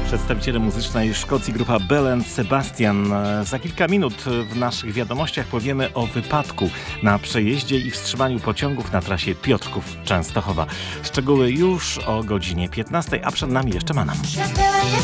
Przedstawiciele muzycznej Szkocji grupa Belle & Sebastian. Za kilka minut w naszych wiadomościach powiemy o wypadku na przejeździe i wstrzymaniu pociągów na trasie Piotrków-Częstochowa. Szczegóły już o godzinie 15, a przed nami jeszcze Manam.